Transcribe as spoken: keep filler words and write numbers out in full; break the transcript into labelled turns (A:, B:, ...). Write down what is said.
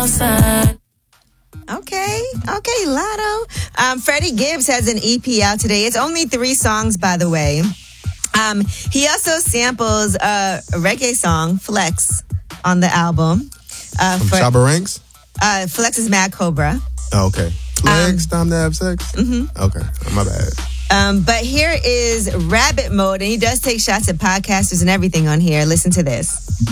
A: outside.
B: Okay, okay, Lotto. Um, Freddie Gibbs has an E P out today. It's only three songs, by the way. Um, he also samples uh, a reggae song, Flex, on the album. Uh,
C: From
B: for,
C: Shabba Ranks?
B: Uh, Flex is Mad Cobra.
C: Oh, okay. Flex,
B: Um,
C: time to have sex?
B: Mm-hmm.
C: Okay, my bad.
B: Um, but here is Rabbit Mode, and he does take shots at podcasters and everything on here. Listen to this.